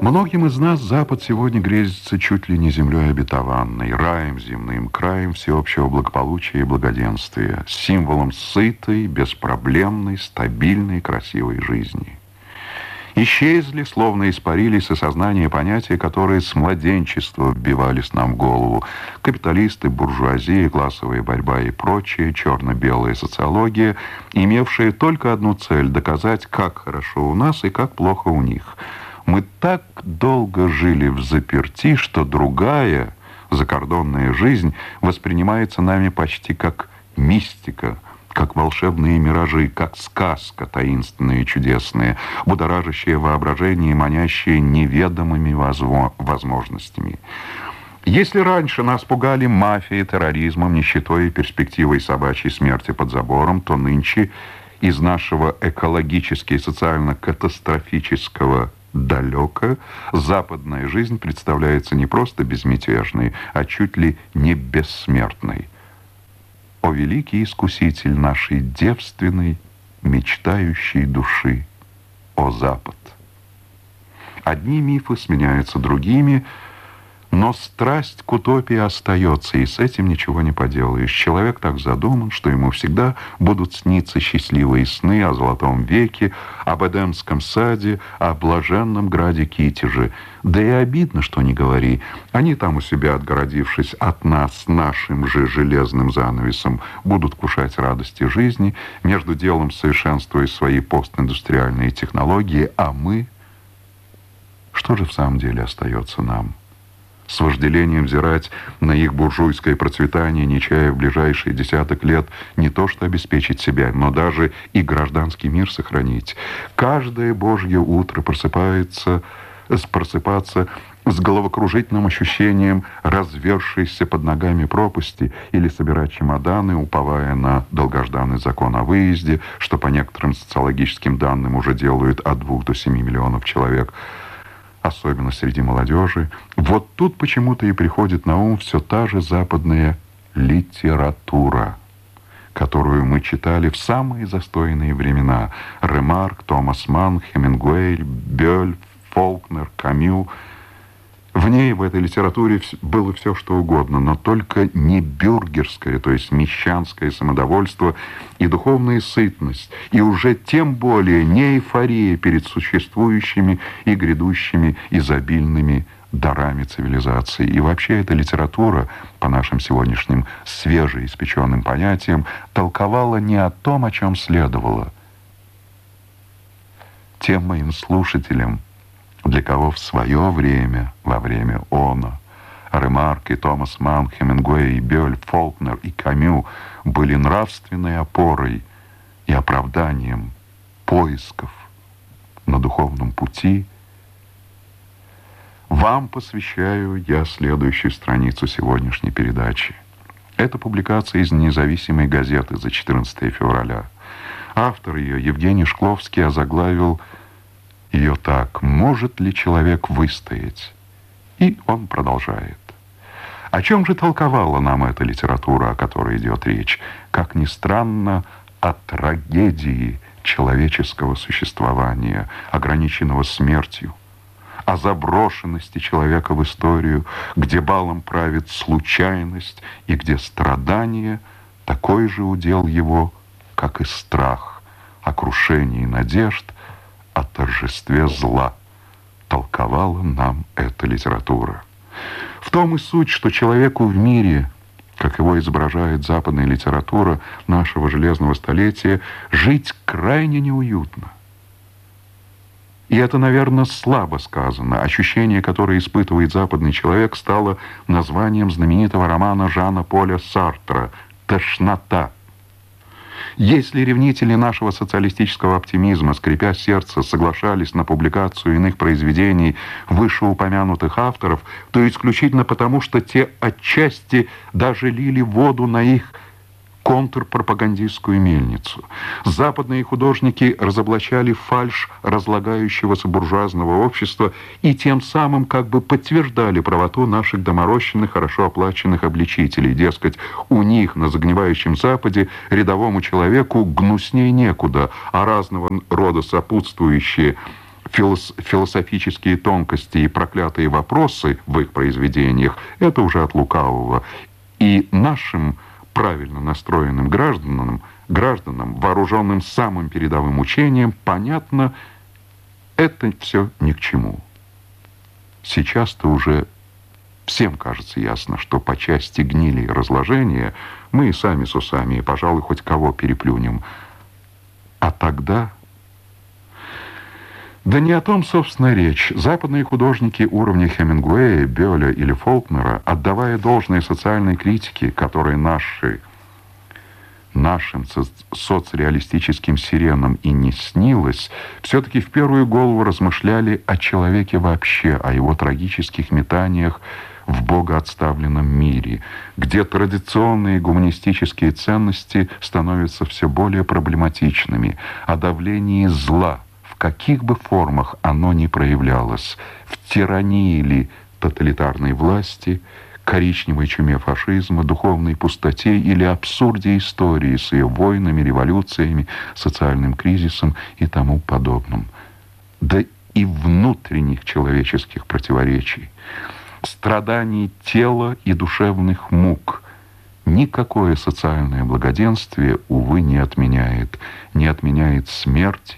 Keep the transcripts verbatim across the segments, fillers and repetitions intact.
Многим из нас Запад сегодня грезится чуть ли не землей обетованной, раем земным, краем всеобщего благополучия и благоденствия, символом сытой, беспроблемной, стабильной, красивой жизни. Исчезли, словно испарились из сознания понятия, которые с младенчества вбивались нам в голову. Капиталисты, буржуазия, классовая борьба и прочее, черно-белая социология, имевшие только одну цель – доказать, как хорошо у нас и как плохо у них. Мы так долго жили в заперти, что другая, закордонная жизнь воспринимается нами почти как мистика, как волшебные миражи, как сказка таинственная и чудесная, будоражащая воображение и манящая неведомыми возможностями. Если раньше нас пугали мафией, терроризмом, нищетой и перспективой собачьей смерти под забором, то нынче из нашего экологически и социально-катастрофического далека западная жизнь представляется не просто безмятежной, а чуть ли не бессмертной. О великий искуситель нашей девственной, мечтающей души, о Запад! Одни мифы сменяются другими, но страсть к утопии остается, и с этим ничего не поделаешь. Человек так задуман, что ему всегда будут сниться счастливые сны о золотом веке, об Эдемском саде, о блаженном граде Китеже. Да и обидно, что не говори. Они там у себя, отгородившись от нас нашим же железным занавесом, будут кушать радости жизни, между делом совершенствуя свои постиндустриальные технологии, а мы... Что же в самом деле остается нам? С вожделением взирать на их буржуйское процветание, не чая в ближайшие десяток лет не то что обеспечить себя, но даже и гражданский мир сохранить. Каждое божье утро просыпается, просыпаться с головокружительным ощущением развершейся под ногами пропасти или собирать чемоданы, уповая на долгожданный закон о выезде, что по некоторым социологическим данным уже делают от двух до семи миллионов человек, особенно среди молодежи. Вот тут почему-то и приходит на ум все та же западная литература, которую мы читали в самые застойные времена. Ремарк, Томас Манн, Хемингуэй, Бёль, Фолкнер, Камю. В ней, в этой литературе, было все, что угодно, но только не бюргерское, то есть мещанское самодовольство и духовная сытность, и уже тем более не эйфория перед существующими и грядущими изобильными дарами цивилизации. И вообще эта литература, по нашим сегодняшним свежеиспеченным понятиям, толковала не о том, о чем следовало. Тем моим слушателям, для кого в свое время, во время оно, Ремарк и Томас Манн, Хемингуэй, Бёль, Фолкнер и Камю были нравственной опорой и оправданием поисков на духовном пути, вам посвящаю я следующую страницу сегодняшней передачи. Это публикация из независимой газеты за четырнадцатое февраля. Автор ее, Евгений Шкловский, озаглавил ее так: «Может ли человек выстоять?» И он продолжает. О чем же толковала нам эта литература, о которой идет речь? Как ни странно, о трагедии человеческого существования, ограниченного смертью, о заброшенности человека в историю, где балом правит случайность и где страдание такой же удел его, как и страх, о крушении надежд, о торжестве зла. Толковала нам эта литература. В том и суть, что человеку в мире, как его изображает западная литература нашего железного столетия, жить крайне неуютно. И это, наверное, слабо сказано. Ощущение, которое испытывает западный человек, стало названием знаменитого романа Жана-Поля Сартра «Тошнота». Если ревнители нашего социалистического оптимизма, скрипя сердце, соглашались на публикацию иных произведений вышеупомянутых авторов, то исключительно потому, что те отчасти даже лили воду на их контрпропагандистскую мельницу. Западные художники разоблачали фальшь разлагающегося буржуазного общества и тем самым как бы подтверждали правоту наших доморощенных, хорошо оплаченных обличителей. Дескать, у них на загнивающем Западе рядовому человеку гнусней некуда, а разного рода сопутствующие филос философические тонкости и проклятые вопросы в их произведениях, это уже от лукавого. И нашим правильно настроенным гражданам, гражданам, вооруженным самым передовым учением, понятно, это все ни к чему. Сейчас-то уже всем кажется ясно, что по части гнили и разложения мы и сами с усами, и, пожалуй, хоть кого переплюнем. А тогда... Да не о том, собственно, речь. Западные художники уровня Хемингуэя, Бёля или Фолкнера, отдавая должное социальной критике, которой наши, нашим соцреалистическим сиренам и не снилось, все-таки в первую голову размышляли о человеке вообще, о его трагических метаниях в богоотставленном мире, где традиционные гуманистические ценности становятся все более проблематичными, о давлении зла, в каких бы формах оно ни проявлялось, в тирании или тоталитарной власти, коричневой чуме фашизма, духовной пустоте или абсурде истории с ее войнами, революциями, социальным кризисом и тому подобным. Да и внутренних человеческих противоречий, страданий тела и душевных мук. Никакое социальное благоденствие, увы, не отменяет. Не отменяет смерти,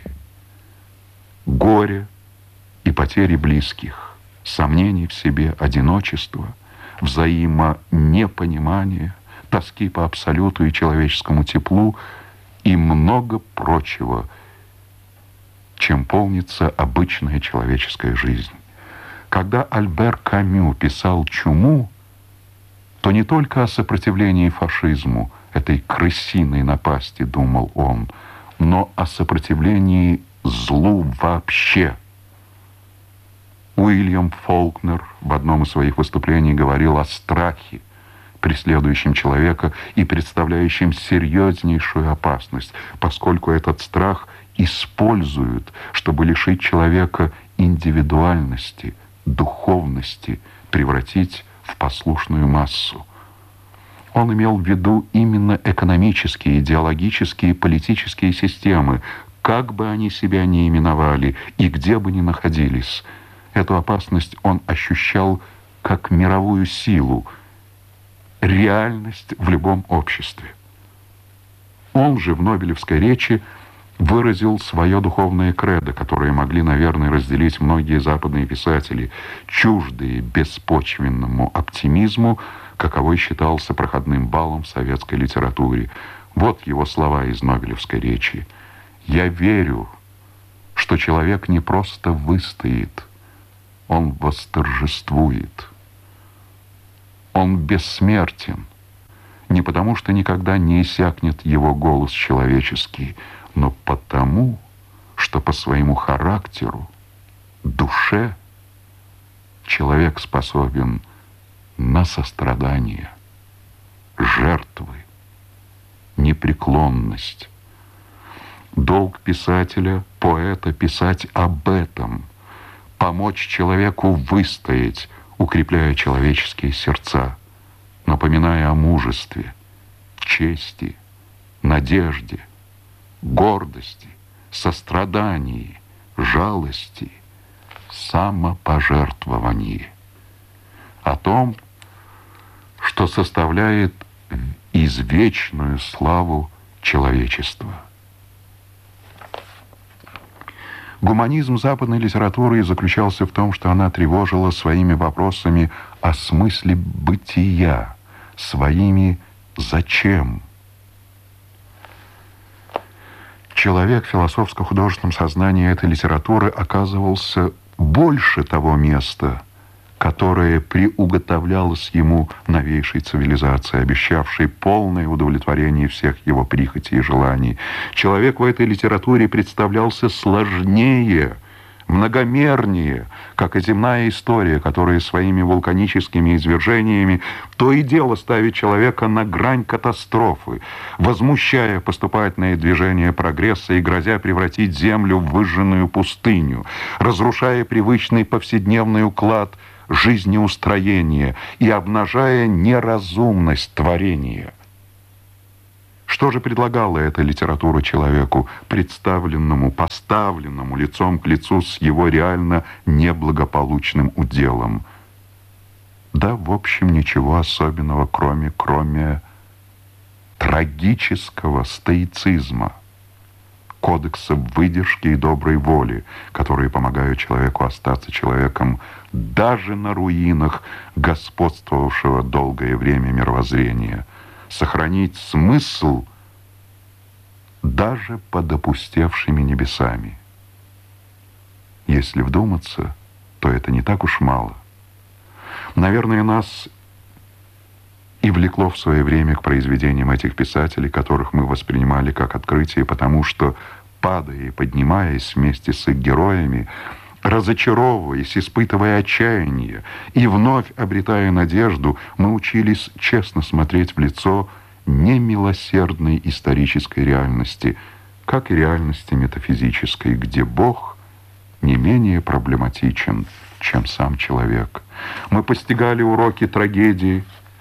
горя и потери близких, сомнений в себе, одиночества, взаимонепонимания, тоски по абсолюту и человеческому теплу и много прочего, чем полнится обычная человеческая жизнь. Когда Альбер Камю писал «Чуму», то не только о сопротивлении фашизму, этой крысиной напасти, думал он, но о сопротивлении злу вообще. Уильям Фолкнер в одном из своих выступлений говорил о страхе, преследующем человека и представляющем серьезнейшую опасность, поскольку этот страх используют, чтобы лишить человека индивидуальности, духовности, превратить в послушную массу. Он имел в виду именно экономические, идеологические, политические системы, как бы они себя ни именовали и где бы ни находились. Эту опасность он ощущал как мировую силу, реальность в любом обществе. Он же в Нобелевской речи выразил свое духовное кредо, которое могли, наверное, разделить многие западные писатели, чуждые беспочвенному оптимизму, каковой считался проходным баллом в советской литературе. Вот его слова из Нобелевской речи. «Я верю, что человек не просто выстоит, он восторжествует. Он бессмертен, не потому что никогда не иссякнет его голос человеческий, но потому, что по своему характеру, душе, человек способен на сострадание, жертвы, непреклонность. Долг писателя, поэта писать об этом, помочь человеку выстоять, укрепляя человеческие сердца, напоминая о мужестве, чести, надежде, гордости, сострадании, жалости, самопожертвовании, о том, что составляет извечную славу человечества. Гуманизм западной литературы заключался в том, что она тревожила своими вопросами о смысле бытия, своими «зачем?». Человек в философско-художественном сознании этой литературы оказывался больше того места, которое приуготовлялось ему новейшей цивилизацией, обещавшей полное удовлетворение всех его прихотей и желаний. Человек в этой литературе представлялся сложнее, многомернее, как и земная история, которая своими вулканическими извержениями то и дело ставит человека на грань катастрофы, возмущая поступательное движение прогресса и грозя превратить землю в выжженную пустыню, разрушая привычный повседневный уклад жизнеустроения и обнажая неразумность творения. Что же предлагала эта литература человеку, представленному, поставленному лицом к лицу с его реально неблагополучным уделом? Да, в общем, ничего особенного, кроме, кроме трагического стоицизма, кодекса выдержки и доброй воли, которые помогают человеку остаться человеком даже на руинах господствовавшего долгое время мировоззрения, сохранить смысл даже под опустевшими небесами. Если вдуматься, то это не так уж мало. Наверное, нас и влекло в свое время к произведениям этих писателей, которых мы воспринимали как открытие, потому что, падая и поднимаясь вместе с их героями, разочаровываясь, испытывая отчаяние и вновь обретая надежду, мы учились честно смотреть в лицо немилосердной исторической реальности, как и реальности метафизической, где Бог не менее проблематичен, чем сам человек. Мы постигали уроки трагедии,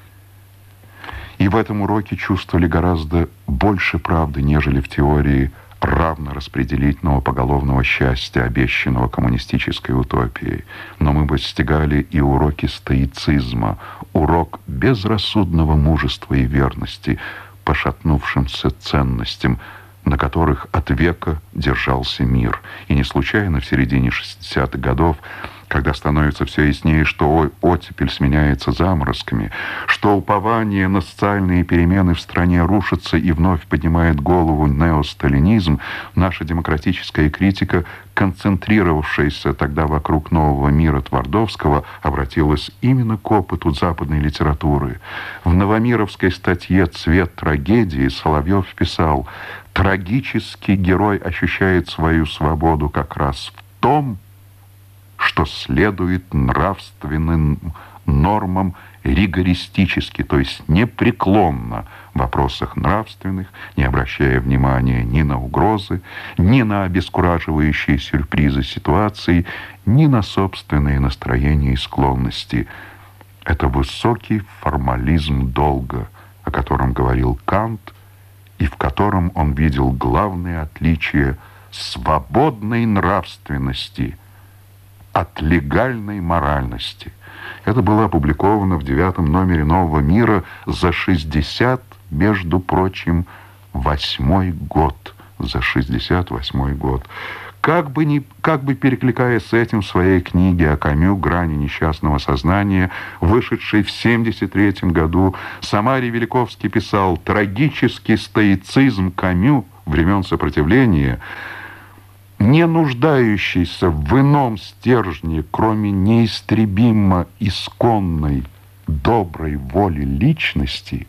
и в этом уроке чувствовали гораздо больше правды, нежели в теории равнораспределительного поголовного счастья, обещанного коммунистической утопией. Но мы постигали и уроки стоицизма, урок безрассудного мужества и верности, пошатнувшимся ценностям, на которых от века держался мир. И не случайно в середине шестидесятых годов, когда становится все яснее, что оттепель сменяется заморозками, что упование на социальные перемены в стране рушится и вновь поднимает голову неосталинизм, наша демократическая критика, концентрировавшаяся тогда вокруг нового мира Твардовского, обратилась именно к опыту западной литературы. В новомировской статье «Цвет трагедии» Соловьев писал: «Трагический герой ощущает свою свободу как раз в том, что следует нравственным нормам ригористически, то есть непреклонно в вопросах нравственных, не обращая внимания ни на угрозы, ни на обескураживающие сюрпризы ситуации, ни на собственные настроения и склонности». Это высокий формализм долга, о котором говорил Кант, и в котором он видел главное отличие свободной нравственности от легальной моральности. Это было опубликовано в девятом номере «Нового мира» за шестьдесят, между прочим, восьмой год. За шестьдесят восьмой год. Как бы, ни, как бы перекликаясь с этим в своей книге о Камю «Грани несчастного сознания», вышедшей в семьдесят третьем году, Самарий Великовский писал: «Трагический стоицизм Камю времен сопротивления, не нуждающийся в ином стержне, кроме неистребимо исконной доброй воли личности,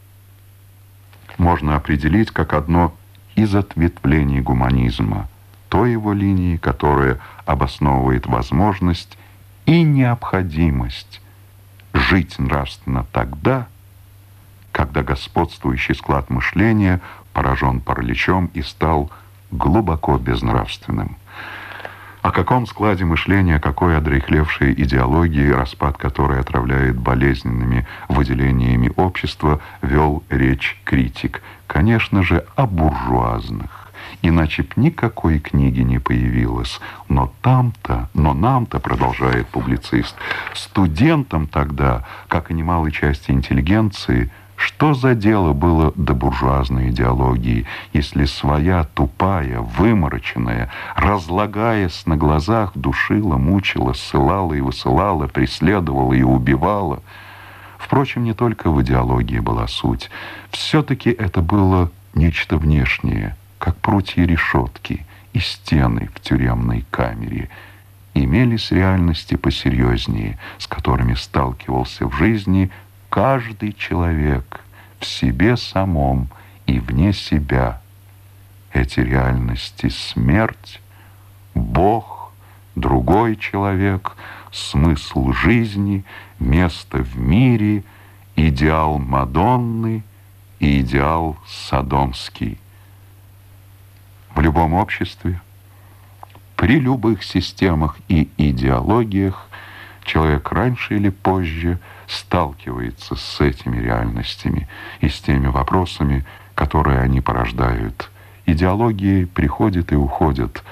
можно определить как одно из ответвлений гуманизма, той его линии, которая обосновывает возможность и необходимость жить нравственно тогда, когда господствующий склад мышления поражен параличом и стал глубоко безнравственным». О каком складе мышления, о какой одряхлевшей идеологии, распад которой отравляет болезненными выделениями общества, вел речь критик? Конечно же, о буржуазных. Иначе б никакой книги не появилось. Но там-то, но нам-то, продолжает публицист, студентам тогда, как и немалой части интеллигенции, что за дело было до буржуазной идеологии, если своя тупая, вымороченная, разлагаясь на глазах, душила, мучила, ссылала и высылала, преследовала и убивала? Впрочем, не только в идеологии была суть. Все-таки это было нечто внешнее, как прутья решетки и стены в тюремной камере. Имелись реальности посерьезнее, с которыми сталкивался в жизни каждый человек в себе самом и вне себя. Эти реальности — смерть, Бог, другой человек, смысл жизни, место в мире, идеал Мадонны и идеал Содомский. В любом обществе, при любых системах и идеологиях человек раньше или позже сталкивается с этими реальностями и с теми вопросами, которые они порождают. Идеологии приходят и уходят,